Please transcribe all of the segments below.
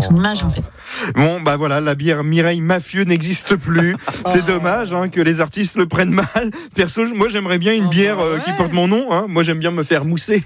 son image en fait. Bon, bah voilà, la bière Mireille Mafieux n'existe plus. C'est dommage que les artistes le prennent mal. Perso, moi j'aimerais bien une bière qui porte mon nom. Moi j'aime bien me faire mousser.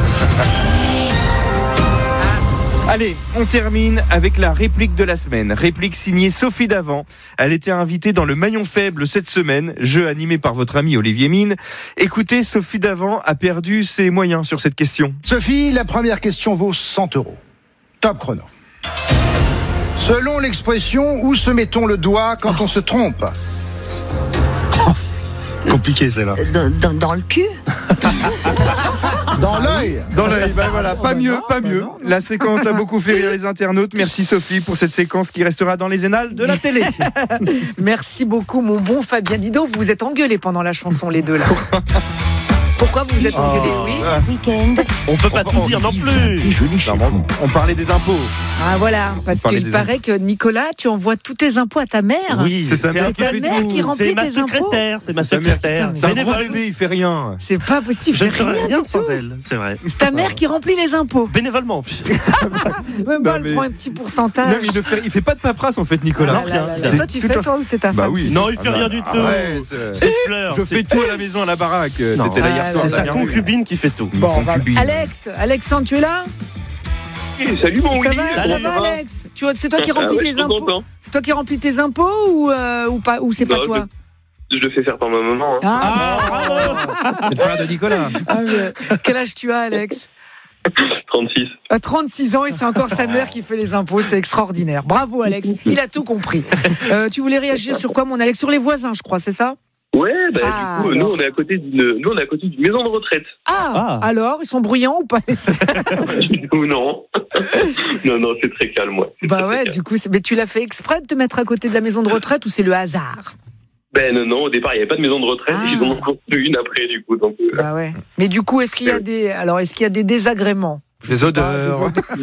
Allez, on termine avec la réplique de la semaine. Réplique signée Sophie Davant. Elle était invitée dans le Maillon Faible cette semaine, jeu animé par votre ami Olivier Mine. Écoutez, Sophie Davant a perdu ses moyens sur cette question. Sophie, la première question vaut 100 €. Top chrono. Selon l'expression, où se met-on le doigt quand on se trompe ? Compliqué celle-là. Dans le cul. Dans l'œil. Dans l'œil, voilà, pas mieux. La séquence a beaucoup fait rire les internautes. Merci Sophie pour cette séquence qui restera dans les annales de la télé. Merci beaucoup mon bon Fabien. Dis donc, vous vous êtes engueulés pendant la chanson les deux là. Pourquoi vous vous êtes engueulés? Oui. Week-end. On peut pas tout dire non plus. On parlait des impôts. Ah voilà, parce qu'il paraît que Nicolas, tu envoies tous tes impôts à ta mère. Oui, c'est sa mère qui ta fait mère tout. qui remplit C'est ma tes impôts. secrétaire. C'est ma secrétaire. C'est un gros bébé, il fait rien. C'est pas possible, Je ne fais rien ferais rien du sans tout. elle, c'est vrai. C'est ta mère qui remplit les impôts. Bénévolement en plus. Même Non, pas, elle mais- prend un petit pourcentage. Non, mais il fait pas de paperasse en fait, Nicolas. Ah là là là. C'est Toi, tu tout fais un- toi ou c'est ta Bah femme oui. qui Non, il fait rien du tout. Arrête. C'est fleurs. Je fais tout à la maison, à la baraque. Non. T'étais là hier Ah, soir. C'est t'as sa bien vu. concubine qui fait tout. Bon, Concubine. Alexandre, tu es là? Salut mon Ça Willy. va, Salut. Alex? C'est toi qui remplis ouais, tes je suis impôts? content. C'est toi qui remplis tes impôts ou pas, ou c'est pas Non, toi? Je le fais faire par ma maman. Hein. Ah, C'est le frère de Nicolas. quel âge tu as, Alex? 36. À 36 ans et c'est encore sa mère qui fait les impôts, c'est extraordinaire. Bravo Alex, il a tout compris. Tu voulais réagir sur quoi mon Alex? Sur les voisins, je crois, c'est ça? Ouais, bah Ah, du coup, alors. nous on est à côté d'une maison de retraite. Ah, alors, ils sont bruyants ou pas? Ou non. non, c'est très calme, ouais. C'est Bah très, ouais, très calme. du coup, mais tu l'as fait exprès de te mettre à côté de la maison de retraite ou c'est le hasard? Ben non, au départ il n'y avait pas de maison de retraite, Ah. ils en ont construit une après du coup. Donc, Bah ouais. Mais du coup, est-ce qu'il y a des désagréments? Des odeurs.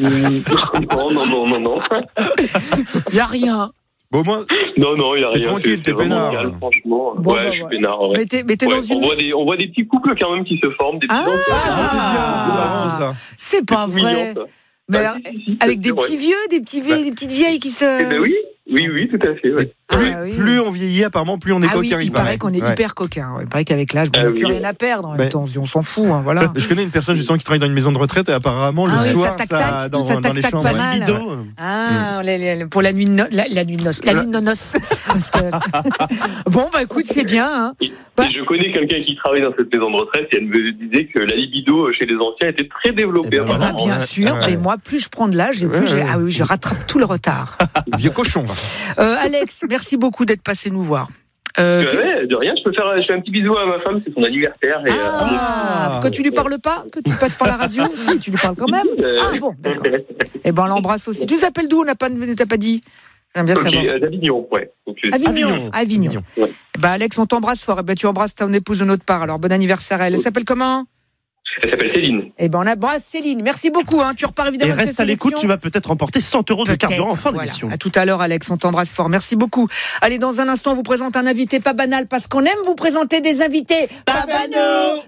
non. Il y a rien. Bon, moi, Non, il n'y a T'es rien. tranquille, c'est t'es vraiment peinard. calme, franchement. Bon, ouais, bah, je suis ouais. peinard. Ouais. Mais t'es Ouais, dans une. on voit des petits couples quand même qui se forment, des petits Ah, enfants. ça c'est bien, c'est Ah. marrant ça. C'est pas C'est mignon, vrai. ça. Mais Ah, si, avec des c'est petits vrai. vieux, des petites vieilles qui se. Eh ben oui, tout à fait. Ouais. Plus on vieillit, apparemment, plus on est Ah oui, coquin. il paraît qu'on est Ouais. hyper coquin. Ouais, il paraît qu'avec l'âge, on Ah n'a oui. plus rien à perdre. En même Ouais. temps, on s'en fout. Voilà. Je connais une personne justement qui travaille dans une maison de retraite et apparemment le Ah oui, soir ça tac-tac, dans ça les tac-tac chambres. pas mal. Libido. Ah, pour la nuit de noces. La nuit de noces. Parce que- Bon, bah écoute, c'est bien. Hein. Et Bah. je connais quelqu'un qui travaille dans cette maison de retraite et elle me disait que la libido chez les anciens était très développée. Eh ben Eh ben, voilà. bien sûr, Ouais. mais moi, plus je prends de l'âge, et plus Ouais. ah oui, je rattrape tout le retard. Vieux cochon. Alex, merci beaucoup d'être passé nous voir. Ouais, de rien, je fais un petit bisou à ma femme, c'est son anniversaire. Et, Pourquoi tu lui parles pas? Que tu passes par la radio? Si, tu lui parles quand même. Ah bon, d'accord. Eh ben, on l'embrasse aussi. Tu t'appelles d'où? T'as pas dit? J'aime bien savoir. d'Avignon, ouais. Donc, Avignon. Ouais. Eh ben, Alex, on t'embrasse fort. Eh ben, tu embrasses ton épouse de notre part. Alors, bon anniversaire à elle. Elle s'appelle comment? Elle s'appelle Céline. Eh ben, on embrasse Céline. Merci beaucoup. Tu repars Et évidemment. avec reste tes à l'écoute, sélections. tu vas peut-être remporter 100 € de carburant en fin Voilà. d'émission. À tout à l'heure, Alex. On t'embrasse fort. Merci beaucoup. Allez, dans un instant, on vous présente un invité pas banal parce qu'on aime vous présenter des invités pas banaux.